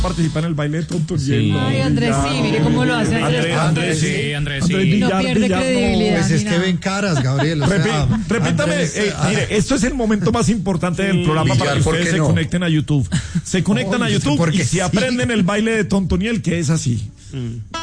participar en el baile de Tontoniel. Sí. Ay, Andrés, sí, mire cómo lo hace Andrés. Andrés, sí. No pierde credibilidad. Pues es ni que nada. ven caras, Gabriel. O sea, Repítame, Andrés, mire, esto es el momento más importante del programa para que Villar, ¿por ustedes qué se no? conecten a YouTube. Se conectan a YouTube porque y se sí. aprenden el baile de Tontoniel, que es así.